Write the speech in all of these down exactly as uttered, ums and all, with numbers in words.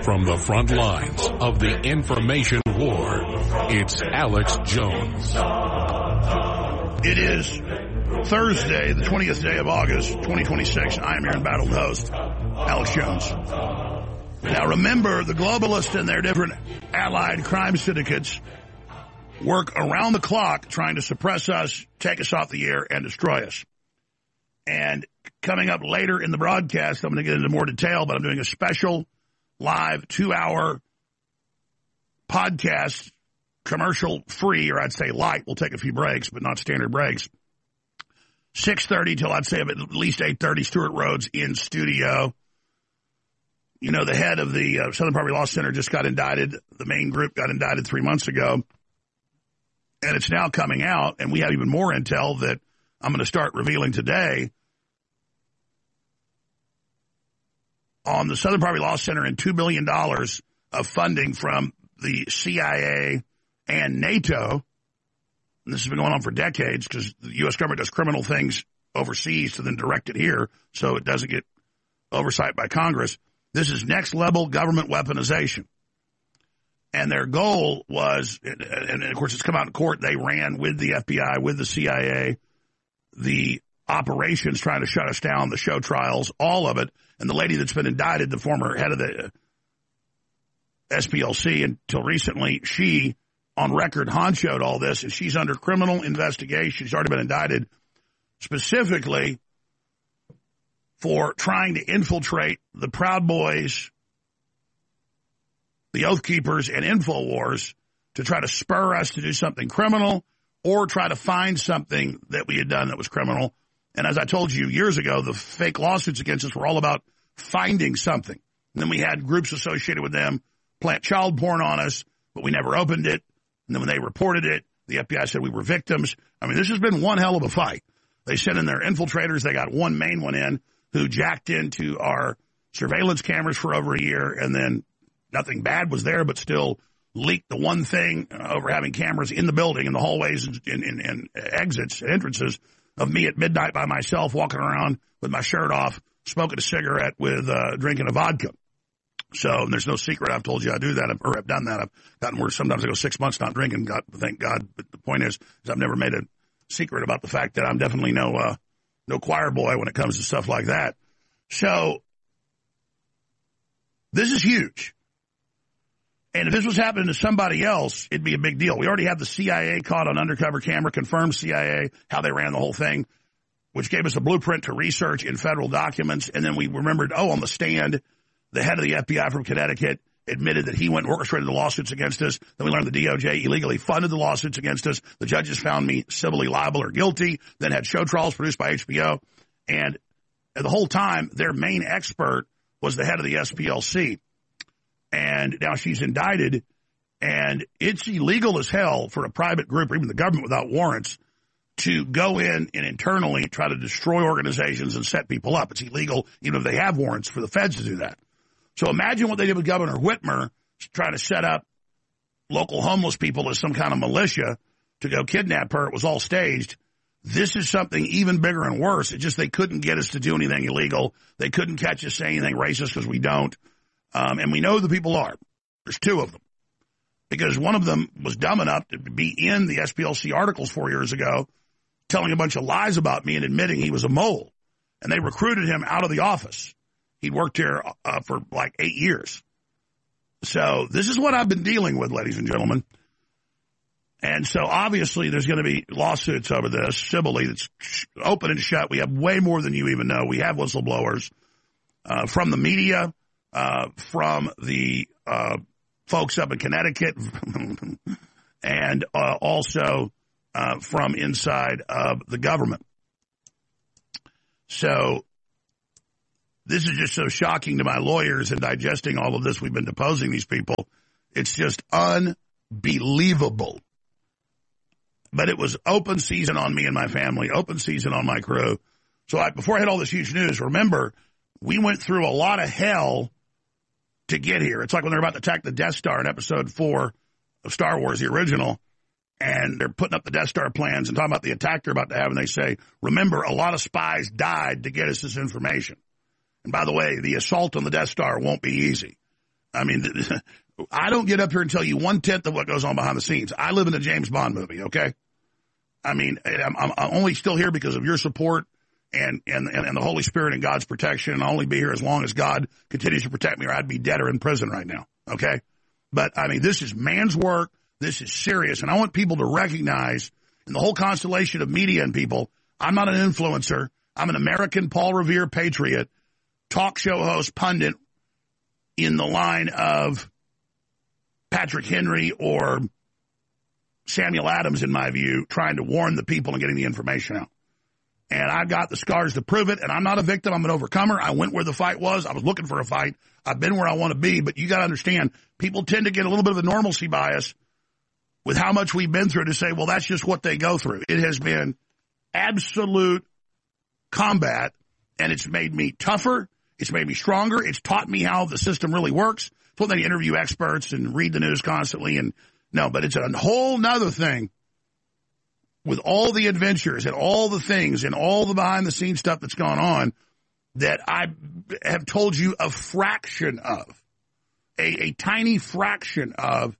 From the front lines of the information war, it's Alex Jones. It is Thursday, the twentieth day of August, twenty twenty-six. I am your embattled host, Alex Jones. Now remember, the globalists and their different allied crime syndicates work around the clock trying to suppress us, take us off the air, and destroy us. And coming up later in the broadcast, I'm going to get into more detail, but I'm doing a special live two-hour podcast, commercial-free, or I'd say light. We'll take a few breaks, but not standard breaks. six thirty till I'd say at least eight thirty, Stuart Rhodes in studio. You know, the head of the uh, Southern Poverty Law Center just got indicted. The main group got indicted three months ago. And it's now coming out, and we have even more intel that I'm going to start revealing today on the Southern Poverty Law Center and two billion dollars of funding from the C I A and NATO. And this has been going on for decades because the U S government does criminal things overseas to then direct it here so it doesn't get oversight by Congress. This is next-level government weaponization. And their goal was, and of course it's come out in court, they ran with the F B I, with the C I A, the operations trying to shut us down, the show trials, all of it. And the lady that's been indicted, the former head of the S P L C until recently, she, on record, honchoed all this, and she's under criminal investigation. She's already been indicted specifically for trying to infiltrate the Proud Boys, the Oath Keepers, and InfoWars to try to spur us to do something criminal or try to find something that we had done that was criminal. And as I told you years ago, the fake lawsuits against us were all about finding something. And then we had groups associated with them plant child porn on us, but we never opened it. And then when they reported it, the F B I said we were victims. I mean, this has been one hell of a fight. They sent in their infiltrators. They got one main one in who jacked into our surveillance cameras for over a year, and then nothing bad was there, but still leaked the one thing uh, over having cameras in the building, in the hallways and, and, and, and exits, entrances, of me at midnight by myself walking around with my shirt off, smoking a cigarette with uh, drinking a vodka. So and there's no secret. I've told you I do that, or I've done that. I've gotten worse. Sometimes I go six months not drinking, God, thank God. But the point is, is I've never made a secret about the fact that I'm definitely no uh, no choir boy when it comes to stuff like that. So this is huge. And if this was happening to somebody else, it'd be a big deal. We already have the C I A caught on undercover camera, confirmed C I A, how they ran the whole thing, which gave us a blueprint to research in federal documents. And then we remembered, oh, on the stand, the head of the F B I from Connecticut admitted that he went and orchestrated the lawsuits against us. Then we learned the D O J illegally funded the lawsuits against us. The judges found me civilly liable or guilty, then had show trials produced by H B O. And the whole time, their main expert was the head of the S P L C. And now she's indicted, and it's illegal as hell for a private group or even the government without warrants to go in and internally try to destroy organizations and set people up. It's illegal even if they have warrants for the feds to do that. So imagine what they did with Governor Whitmer, trying to set up local homeless people as some kind of militia to go kidnap her. It was all staged. This is something even bigger and worse. It's just they couldn't get us to do anything illegal. They couldn't catch us saying anything racist because we don't. Um, and we know who the people are. There's two of them. Because one of them was dumb enough to be in the S P L C articles four years ago, telling a bunch of lies about me and admitting he was a mole. And they recruited him out of the office. He'd worked here uh, for like eight years. So this is what I've been dealing with, ladies and gentlemen. And so obviously there's going to be lawsuits over this, civilly, that's open and shut. We have way more than you even know. We have whistleblowers uh, from the media. Uh, from the uh, folks up in Connecticut and uh, also uh, from inside of the government. So this is just so shocking to my lawyers in digesting all of this. We've been deposing these people. It's just unbelievable. But it was open season on me and my family, open season on my crew. So I, before I had all this huge news, remember, we went through a lot of hell to get here. It's like when they're about to attack the Death Star in episode four of Star Wars, the original, and they're putting up the Death Star plans and talking about the attack they're about to have, and they say, remember, a lot of spies died to get us this information. And by the way, the assault on the Death Star won't be easy. I mean, I don't get up here and tell you one-tenth of what goes on behind the scenes. I live in a James Bond movie, okay? I mean, I'm, I'm only still here because of your support and, and, and the Holy Spirit and God's protection, and I'll only be here as long as God continues to protect me, or I'd be dead or in prison right now, okay? But, I mean, this is man's work. This is serious, and I want people to recognize in the whole constellation of media and people, I'm not an influencer. I'm an American Paul Revere patriot, talk show host, pundit in the line of Patrick Henry or Samuel Adams, in my view, trying to warn the people and getting the information out. And I've got the scars to prove it, and I'm not a victim. I'm an overcomer. I went where the fight was. I was looking for a fight. I've been where I want to be, but you got to understand, people tend to get a little bit of a normalcy bias with how much we've been through to say, well, that's just what they go through. It has been absolute combat, and it's made me tougher. It's made me stronger. It's taught me how the system really works. It's one thing to interview experts and read the news constantly, and no, but it's a whole nother thing with all the adventures and all the things and all the behind-the-scenes stuff that's gone on that I have told you a fraction of, a, a tiny fraction of,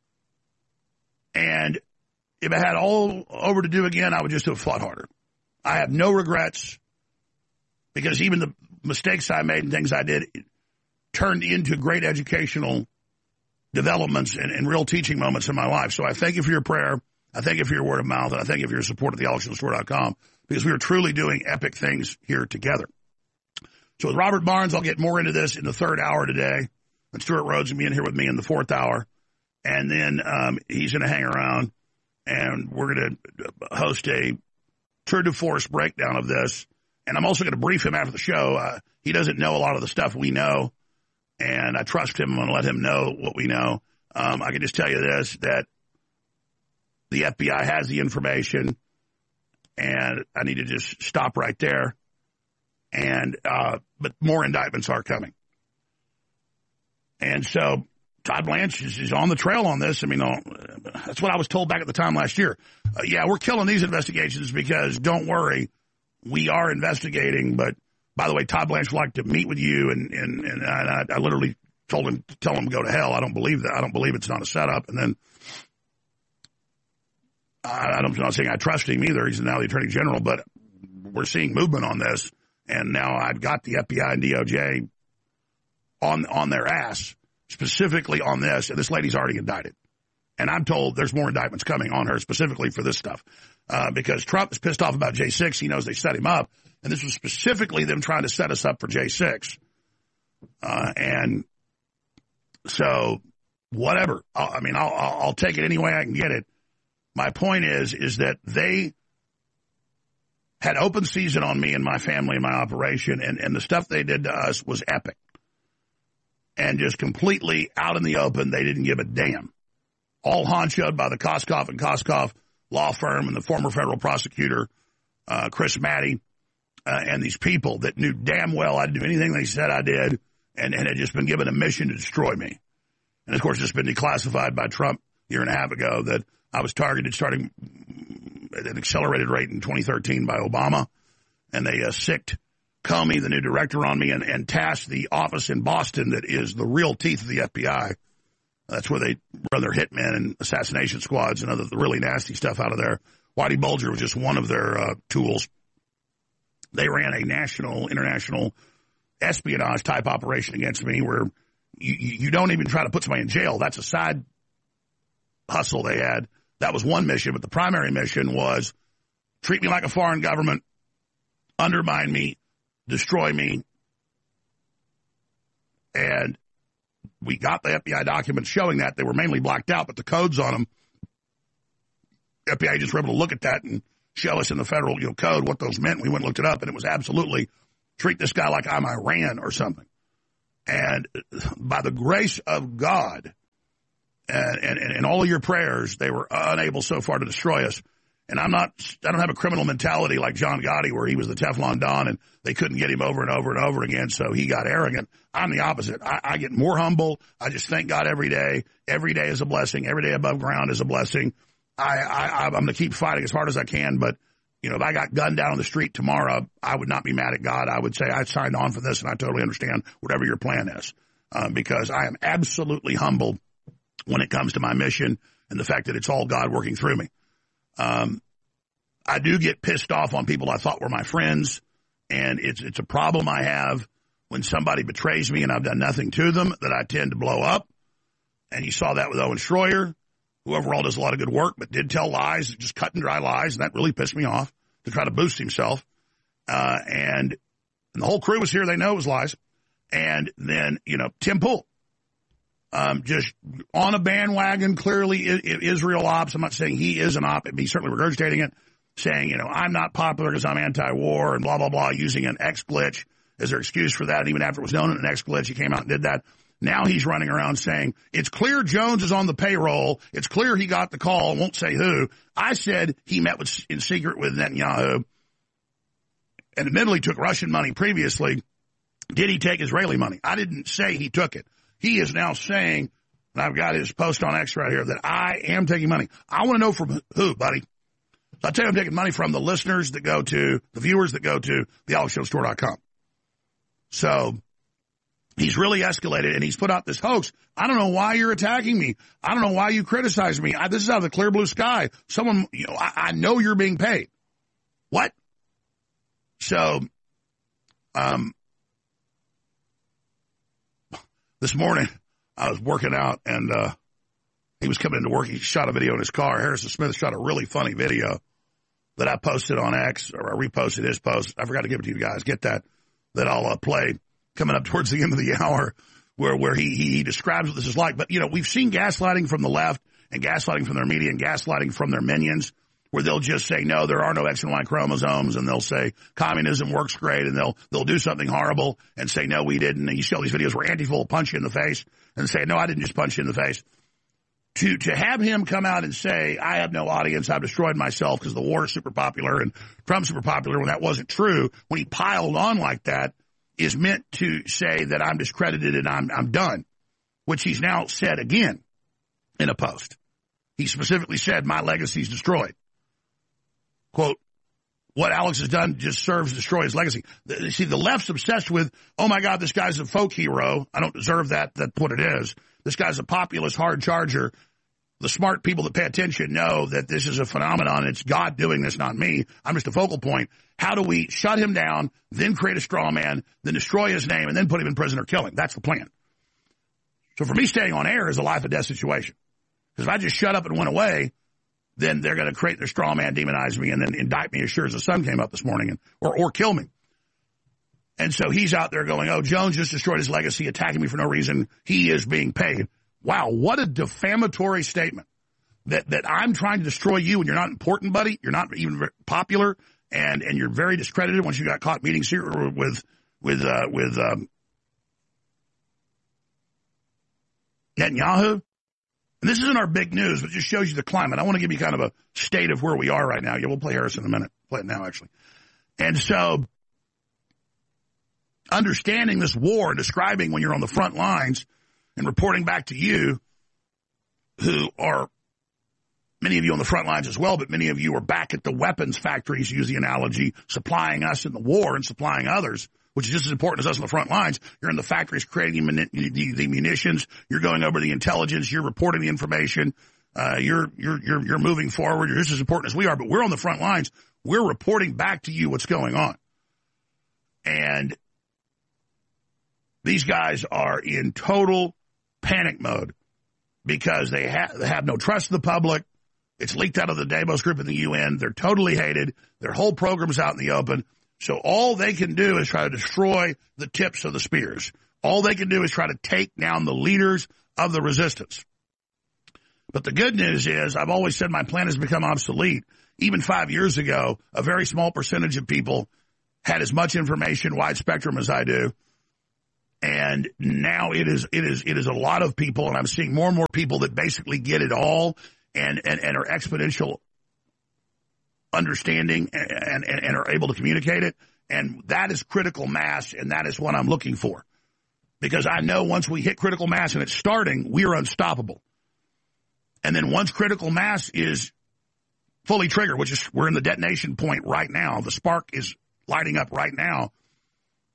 and if I had all over to do again, I would just have fought harder. I have no regrets, because even the mistakes I made and things I did turned into great educational developments and, and real teaching moments in my life. So I thank you for your prayer. I thank you for your word of mouth, and I thank you for your support at the alex jones store dot com, because we are truly doing epic things here together. So with Robert Barnes, I'll get more into this in the third hour today. And Stuart Rhodes will be in here with me in the fourth hour. And then um, he's going to hang around, and we're going to host a tour de force breakdown of this. And I'm also going to brief him after the show. Uh, he doesn't know a lot of the stuff we know, and I trust him. I'm going to let him know what we know. Um, I can just tell you this, that the F B I has the information, and I need to just stop right there. And uh, but more indictments are coming. And so Todd Blanche is, is on the trail on this. I mean, uh, that's what I was told back at the time last year. Uh, yeah, we're killing these investigations because, don't worry, we are investigating. But, by the way, Todd Blanche would like to meet with you, and, and, and I, I literally told him, tell him to go to hell. I don't believe that. I don't believe it's not a setup. And then I, I'm not saying I trust him either. He's now the Attorney General, but we're seeing movement on this. And now I've got the F B I and D O J on on their ass, specifically on this, and this lady's already indicted. And I'm told there's more indictments coming on her specifically for this stuff, uh, because Trump is pissed off about J six. He knows they set him up, and this was specifically them trying to set us up for J six. Uh, and so whatever. I'll, I mean, I'll, I'll, I'll take it any way I can get it. My point is, is that they had open season on me and my family and my operation, and, and the stuff they did to us was epic. And just completely out in the open, they didn't give a damn. All honchoed by the Koskoff and Koskoff law firm and the former federal prosecutor, uh, Chris Matty, uh, and these people that knew damn well I'd do anything they said I did, and, and had just been given a mission to destroy me. And, of course, it's been declassified by Trump a year and a half ago that I was targeted starting at an accelerated rate in twenty thirteen by Obama, and they uh, sicked Comey, the new director, on me, and, and tasked the office in Boston that is the real teeth of the F B I. That's where they run their hitmen and assassination squads and other the really nasty stuff out of there. Whitey Bulger was just one of their uh, tools. They ran a national, international espionage-type operation against me where you, you don't even try to put somebody in jail. That's a side hustle they had. That was one mission, but the primary mission was treat me like a foreign government, undermine me, destroy me. And we got the F B I documents showing that. They were mainly blacked out, but the codes on them, F B I agents were able to look at that and show us in the federal you know, code what those meant. We went and looked it up, and it was absolutely treat this guy like I'm Iran or something. And by the grace of God, And, and, and all of your prayers, they were unable so far to destroy us. And I'm not, I don't have a criminal mentality like John Gotti where he was the Teflon Don and they couldn't get him over and over and over again, so he got arrogant. I'm the opposite. I, I get more humble. I just thank God every day. Every day is a blessing. Every day above ground is a blessing. I, I, I'm going to keep fighting as hard as I can, but, you know, if I got gunned down on the street tomorrow, I would not be mad at God. I would say I signed on for this and I totally understand whatever your plan is. uh, because I am absolutely humbled when it comes to my mission and the fact that it's all God working through me. Um, I do get pissed off on people I thought were my friends, and it's it's a problem I have when somebody betrays me and I've done nothing to them, that I tend to blow up. And you saw that with Owen Schroyer, who overall does a lot of good work, but did tell lies, just cut and dry lies, and that really pissed me off, to try to boost himself. Uh, and, and the whole crew was here. They know it was lies. And then, you know, Tim Pool, um, just on a bandwagon, clearly I- I- Israel ops. I'm not saying he is an op, but he's certainly regurgitating it, saying, you know, I'm not popular because I'm anti-war and blah, blah, blah, using an X glitch as their excuse for that. And even after it was known an X glitch, he came out and did that. Now he's running around saying, it's clear Jones is on the payroll. It's clear he got the call. Won't say who. I said he met with in secret with Netanyahu and admittedly took Russian money previously. Did he take Israeli money? I didn't say he took it. He is now saying, and I've got his post on X right here, that I am taking money. I want to know from who, buddy. So I tell you, I'm taking money from the listeners that go to, the viewers that go to the alex jones store dot com. So he's really escalated, and he's put out this hoax. I don't know why you're attacking me. I don't know why you criticize me. I, this is out of the clear blue sky. Someone, you know, I, I know you're being paid. What? So, um, this morning I was working out, and uh, he was coming into work. He shot a video in his car. Harrison Smith shot a really funny video that I posted on X, or I reposted his post. I forgot to give it to you guys. Get that. That I'll uh, play coming up towards the end of the hour, where where he, he he describes what this is like. But, you know, we've seen gaslighting from the left and gaslighting from their media and gaslighting from their minions, where they'll just say, no, there are no X and Y chromosomes, and they'll say communism works great, and they'll they'll do something horrible and say, no, we didn't. And you see all these videos where Antifa will punch you in the face and say, no, I didn't just punch you in the face. To to have him come out and say, I have no audience, I've destroyed myself because the war is super popular and Trump's super popular, when that wasn't true, when he piled on like that, is meant to say that I'm discredited and I'm I'm done, which he's now said again in a post. He specifically said, my legacy is destroyed. Quote, what Alex has done just serves to destroy his legacy. The, see, the left's obsessed with, oh, my God, this guy's a folk hero. I don't deserve that. That's what it is. This guy's a populist hard charger. The smart people that pay attention know that this is a phenomenon. It's God doing this, not me. I'm just a focal point. How do we shut him down, then create a straw man, then destroy his name, and then put him in prison or kill him? That's the plan. So for me, staying on air is a life or death situation. Because if I just shut up and went away, then they're going to create their straw man, demonize me, and then indict me as sure as the sun came up this morning, and, or, or kill me. And so he's out there going, oh, Jones just destroyed his legacy, attacking me for no reason. He is being paid. Wow, what a defamatory statement. That that I'm trying to destroy you and you're not important, buddy. You're not even popular, and, and you're very discredited once you got caught meeting secret with with uh, with um, Netanyahu. And this isn't our big news, but it just shows you the climate. I want to give you kind of a state of where we are right now. Yeah, we'll play Harris in a minute. Play it now, actually. And so, understanding this war and describing when you're on the front lines and reporting back to you, who are many of you on the front lines as well, but many of you are back at the weapons factories, use the analogy, supplying us in the war and supplying others, which is just as important as us on the front lines. You're in the factories creating the, the munitions. You're going over the intelligence. You're reporting the information. Uh, you're, you're, you're, you're moving forward. You're just as important as we are, but we're on the front lines. We're reporting back to you what's going on. And these guys are in total panic mode because they, ha- they have no trust in the public. It's leaked out of the Davos group in the U N. They're totally hated. Their whole program's out in the open. So all they can do is try to destroy the tips of the spears. All they can do is try to take down the leaders of the resistance. But the good news is, I've always said my plan has become obsolete. Even five years ago, a very small percentage of people had as much information, wide spectrum, as I do. And now it is, it is, it is a lot of people, and I'm seeing more and more people that basically get it all and, and, and are exponential understanding and, and, and are able to communicate it. And that is critical mass, and that is what I'm looking for. Because I know once we hit critical mass and it's starting, we are unstoppable. And then once critical mass is fully triggered, which is we're in the detonation point right now, the spark is lighting up right now,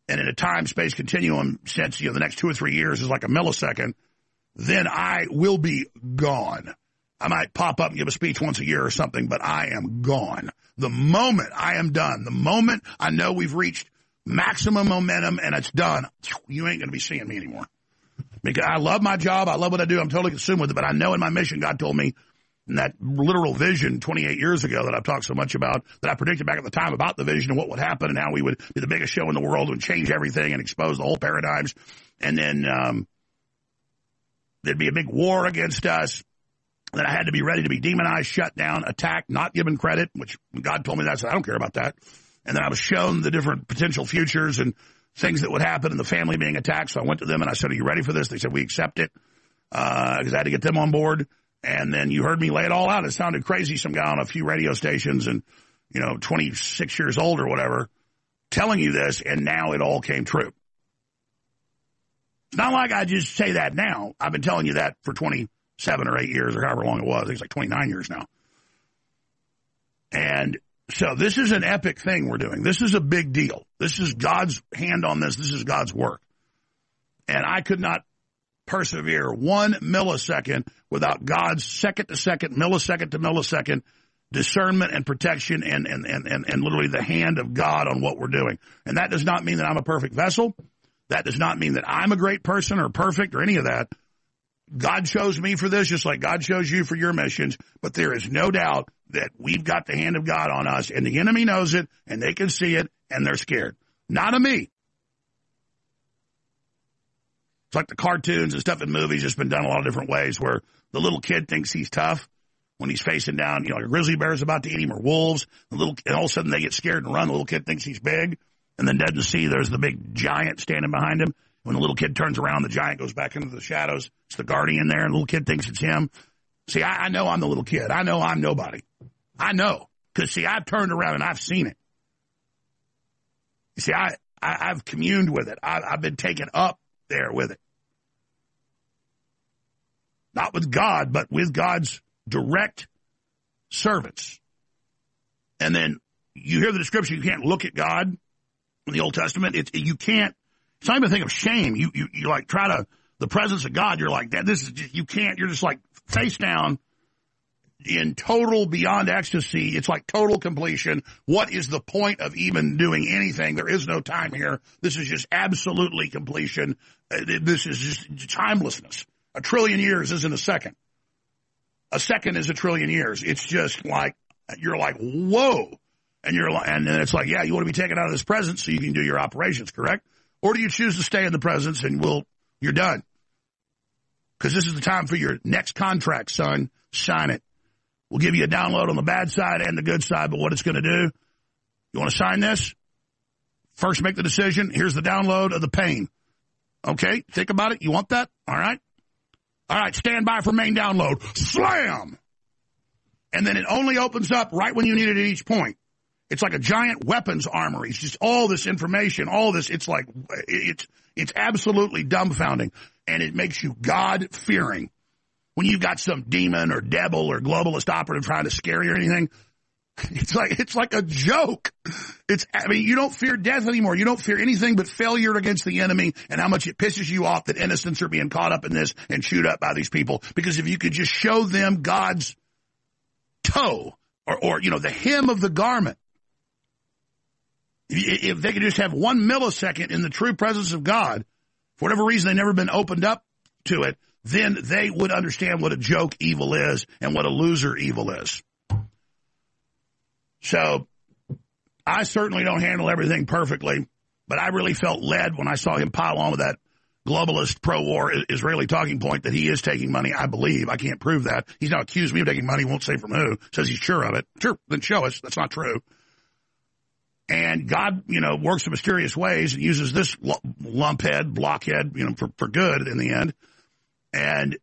and in a time-space continuum sense, you know, the next two or three years is like a millisecond, then I will be gone. I might pop up and give a speech once a year or something, but I am gone. The moment I am done, the moment I know we've reached maximum momentum and it's done, you ain't going to be seeing me anymore. Because I love my job. I love what I do. I'm totally consumed with it. But I know in my mission, God told me in that literal vision twenty-eight years ago that I've talked so much about, that I predicted back at the time about the vision and what would happen and how we would be the biggest show in the world and change everything and expose the whole paradigms. And then um, there'd be a big war against us. That I had to be ready to be demonized, shut down, attacked, not given credit, which God told me that, so I don't care about that. And then I was shown the different potential futures and things that would happen and the family being attacked. So I went to them and I said, are you ready for this? They said, we accept it, because uh, I had to get them on board. And then you heard me lay it all out. It sounded crazy, some guy on a few radio stations and, you know, twenty-six years old or whatever, telling you this, and now it all came true. It's not like I just say that now. I've been telling you that for twenty-seven or eight years or however long it was. I think it's like twenty-nine years now. And so this is an epic thing we're doing. This is a big deal. This is God's hand on this. This is God's work. And I could not persevere one millisecond without God's second to second, millisecond to millisecond discernment and protection and, and, and, and, and literally the hand of God on what we're doing. And that does not mean that I'm a perfect vessel. That does not mean that I'm a great person or perfect or any of that. God chose me for this, just like God chose you for your missions. But there is no doubt that we've got the hand of God on us, and the enemy knows it, and they can see it, and they're scared. Not of me. It's like the cartoons and stuff in movies. It's been done a lot of different ways where the little kid thinks he's tough when he's facing down, you know, like a grizzly bear is about to eat him or wolves. The little, and all of a sudden they get scared and run. The little kid thinks he's big and then doesn't see there's the big giant standing behind him. When the little kid turns around, the giant goes back into the shadows. It's the guardian there, and the little kid thinks it's him. See, I, I know I'm the little kid. I know I'm nobody. I know. Because, see, I've turned around and I've seen it. You see, I, I, I've communed with it. I, I've been taken up there with it. Not with God, but with God's direct servants. And then you hear the description, you can't look at God in the Old Testament. It's, you can't. It's not even a thing of shame. You, you, you like try to, the presence of God, you're like, that. This is just, you can't, you're just like face down in total beyond ecstasy. It's like total completion. What is the point of even doing anything? There is no time here. This is just absolutely completion. This is just timelessness. A trillion years isn't a second. A second is a trillion years. It's just like, you're like, whoa. And you're like, and then it's like, yeah, you want to be taken out of this presence so you can do your operations, correct? Or do you choose to stay in the presence and we'll, you're done? Because this is the time for your next contract, son. Sign it. We'll give you a download on the bad side and the good side, but what it's going to do, you want to sign this? First, make the decision. Here's the download of the pain. Okay, think about it. You want that? All right. All right, stand by for main download. Slam! And then it only opens up right when you need it at each point. It's like a giant weapons armory. It's just all this information, all this. It's like, it's, it's absolutely dumbfounding. And it makes you God-fearing. When you've got some demon or devil or globalist operative trying to scare you or anything, it's like, it's like a joke. It's, I mean, you don't fear death anymore. You don't fear anything but failure against the enemy and how much it pisses you off that innocents are being caught up in this and chewed up by these people. Because if you could just show them God's toe or, or, you know, the hem of the garment, if they could just have one millisecond in the true presence of God, for whatever reason they've never been opened up to it, then they would understand what a joke evil is and what a loser evil is. So I certainly don't handle everything perfectly, but I really felt led when I saw him pile on with that globalist pro-war Israeli talking point that he is taking money. I believe. I can't prove that. He's not accused me of taking money. Won't say from who. Says he's sure of it. Sure, then show us. That's not true. And God, you know, works in mysterious ways and uses this lumphead, blockhead, you know, for, for good in the end. And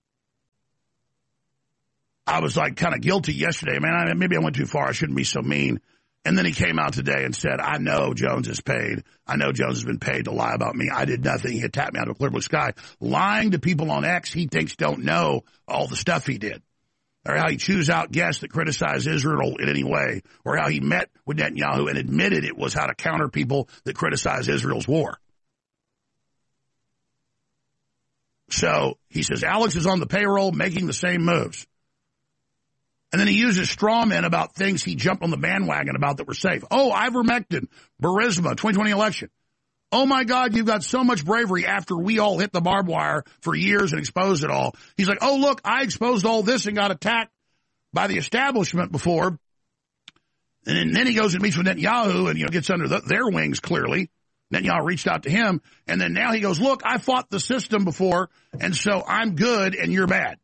I was like kind of guilty yesterday. Man, I, maybe I went too far. I shouldn't be so mean. And then he came out today and said, I know Jones is paid. I know Jones has been paid to lie about me. I did nothing. He attacked me out of a clear blue sky. Lying to people on X he thinks don't know all the stuff he did. or how he chews out guests that criticize Israel in any way, or how he met with Netanyahu and admitted it was how to counter people that criticize Israel's war. So he says Alex is on the payroll making the same moves. And then he uses straw men about things he jumped on the bandwagon about that were safe. Oh, ivermectin, Burisma, twenty twenty election. Oh, my God, you've got so much bravery after we all hit the barbed wire for years and exposed it all. He's like, oh, look, I exposed all this and got attacked by the establishment before. And then he goes and meets with Netanyahu and, you know, gets under the, their wings, clearly. Netanyahu reached out to him. And then now he goes, look, I fought the system before, and so I'm good and you're bad.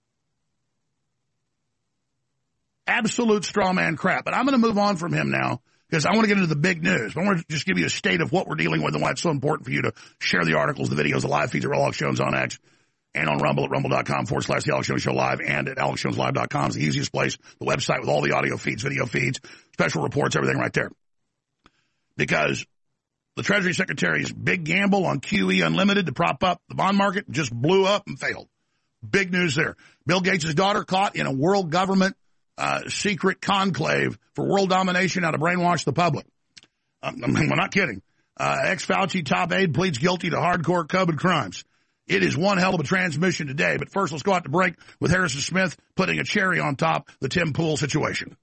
Absolute straw man crap. But I'm going to move on from him now, because I want to get into the big news. I want to just give you a state of what we're dealing with and why it's so important for you to share the articles, the videos, the live feeds at Alex Jones on X and on Rumble at rumble.com forward slash the Alex Jones Show Live, and at alex jones live dot com is the easiest place, the website with all the audio feeds, video feeds, special reports, everything right there. Because the Treasury Secretary's big gamble on Q E Unlimited to prop up the bond market just blew up and failed. Big news there. Bill Gates' daughter caught in a world government Uh, secret conclave for world domination, how to brainwash the public. Um, I'm not kidding. Uh, ex-Fauci top aide pleads guilty to hardcore COVID crimes. It is one hell of a transmission today. But first, let's go out to break with Harrison Smith putting a cherry on top the Tim Pool situation.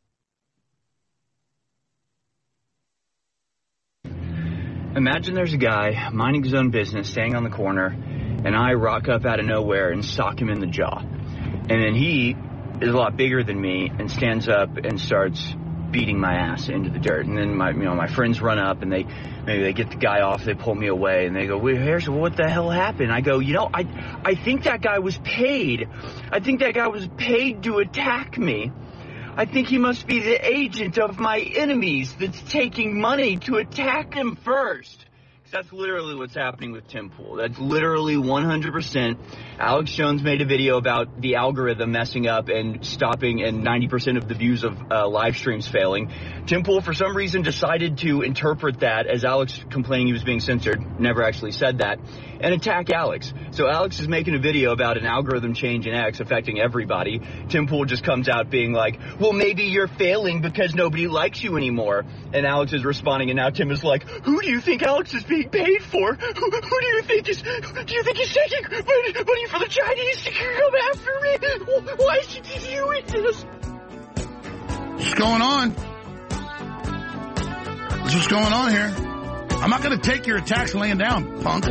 Imagine there's a guy minding his own business, staying on the corner, and I rock up out of nowhere and sock him in the jaw. And then he is a lot bigger than me and stands up and starts beating my ass into the dirt. And then my, you know, my friends run up and they, maybe they get the guy off, they pull me away and they go, well, Harrison, what the hell happened? I go, you know, I, I think that guy was paid. I think that guy was paid to attack me. I think he must be the agent of my enemies that's taking money to attack him first. That's literally what's happening with Tim Pool. That's literally one hundred percent. Alex Jones made a video about the algorithm messing up and stopping and ninety percent of the views of uh, live streams failing. Tim Pool, for some reason, decided to interpret that as Alex complaining he was being censored, never actually said that, and attack Alex. So Alex is making a video about an algorithm change in X affecting everybody. Tim Pool just comes out being like, well, maybe you're failing because nobody likes you anymore. And Alex is responding, and now Tim is like, who do you think Alex is being paid for? Who, who do you think is, do you think he's taking money for the Chinese to come after me? Why is he doing this? What's going on? This is what's going on here. I'm not going to take your attacks laying down, punk.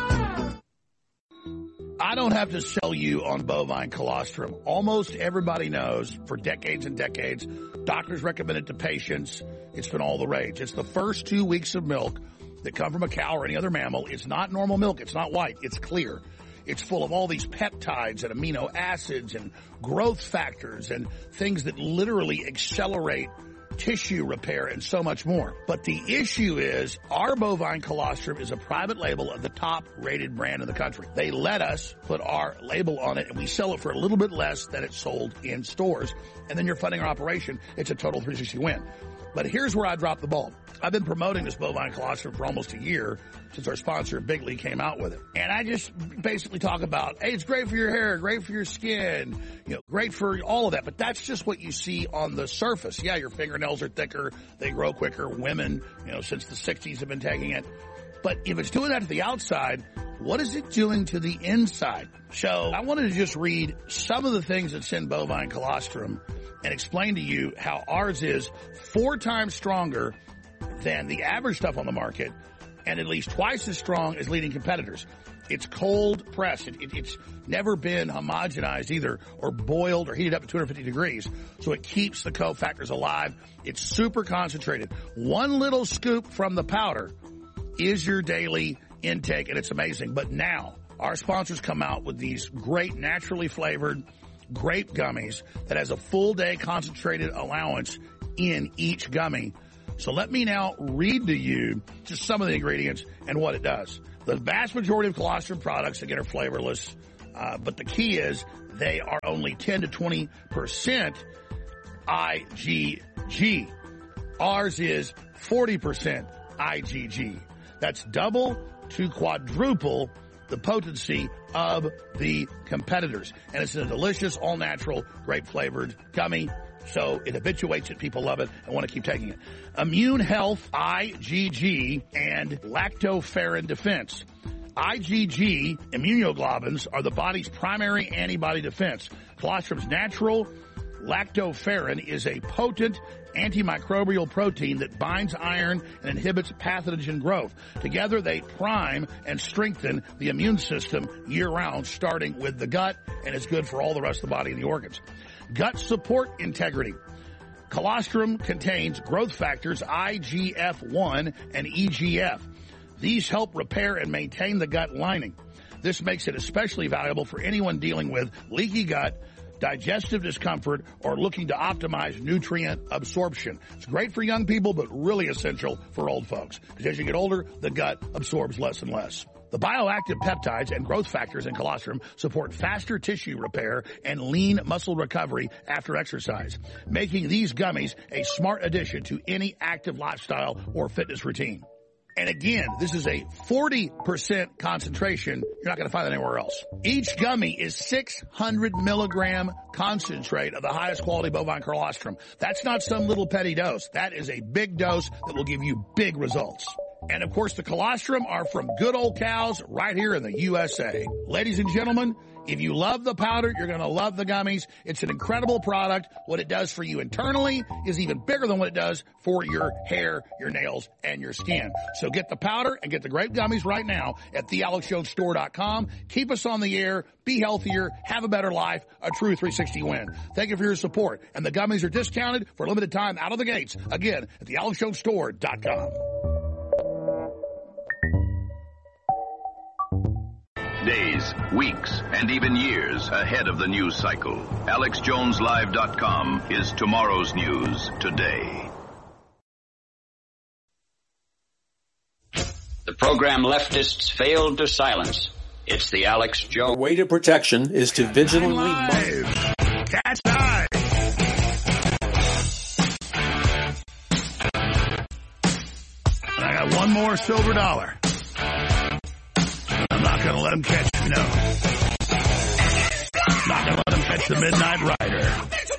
I don't have to sell you on bovine colostrum. Almost everybody knows for decades and decades, doctors recommend it to patients. It's been all the rage. It's the first two weeks of milk that come from a cow or any other mammal. It's not normal milk. It's not white. It's clear. It's full of all these peptides and amino acids and growth factors and things that literally accelerate tissue repair and so much more. But the issue is our bovine colostrum is a private label of the top rated brand in the country. They let us put our label on it and we sell it for a little bit less than it's sold in stores. And then you're funding our operation. It's a total three sixty win. But here's where I dropped the ball. I've been promoting this bovine colostrum for almost a year since our sponsor, Bigley, came out with it. And I just basically talk about, hey, it's great for your hair, great for your skin, you know, great for all of that. But that's just what you see on the surface. Yeah, your fingernails are thicker, they grow quicker. Women, you know, since the sixties have been taking it. But if it's doing that to the outside, what is it doing to the inside? So I wanted to just read some of the things that's in bovine colostrum and explain to you how ours is four times stronger than the average stuff on the market and at least twice as strong as leading competitors. It's cold pressed. It, it, it's never been homogenized either or boiled or heated up at two hundred fifty degrees. So it keeps the cofactors alive. It's super concentrated. One little scoop from the powder is your daily intake, and it's amazing. But now our sponsors come out with these great naturally flavored grape gummies that has a full day concentrated allowance in each gummy. So let me now read to you just some of the ingredients and what it does. The vast majority of colostrum products, again, are flavorless, uh, but the key is they are only ten to twenty percent I G G. Ours is forty percent I G G. That's double to quadruple the potency of the competitors. And it's a delicious, all-natural, grape-flavored gummy. So it habituates it. People love it and want to keep taking it. Immune Health, I G G, and Lactoferrin Defense. I G G immunoglobulins are the body's primary antibody defense. Colostrum's natural lactoferrin is a potent antimicrobial protein that binds iron and inhibits pathogen growth. Together, they prime and strengthen the immune system year-round, starting with the gut, and it's good for all the rest of the body and the organs. Gut support integrity. Colostrum contains growth factors I G F one and E G F. These help repair and maintain the gut lining. This makes it especially valuable for anyone dealing with leaky gut, digestive discomfort, or looking to optimize nutrient absorption. It's great for young people, but really essential for old folks, because as you get older, the gut absorbs less and less. The bioactive peptides and growth factors in colostrum support faster tissue repair and lean muscle recovery after exercise, making these gummies a smart addition to any active lifestyle or fitness routine. And again, this is a forty percent concentration. You're not going to find that anywhere else. Each gummy is six hundred milligram concentrate of the highest quality bovine colostrum. That's not some little petty dose. That is a big dose that will give you big results. And of course, the colostrum are from good old cows right here in the U S A. Ladies and gentlemen, if you love the powder, you're going to love the gummies. It's an incredible product. What it does for you internally is even bigger than what it does for your hair, your nails, and your skin. So get the powder and get the great gummies right now at the alex jones store dot com. Keep us on the air. Be healthier. Have a better life. A true three sixty win. Thank you for your support. And the gummies are discounted for a limited time out of the gates. Again, at the alex jones store dot com. Days, weeks, and even years ahead of the news cycle. alex jones live dot com is tomorrow's news today. The program leftists failed to silence. It's the Alex Jones. The way to protection is to vigilantly monitor. Cat's eye. I got one more silver dollar. I'm not going to let them catch me, no. Not going to let them catch the midnight ride.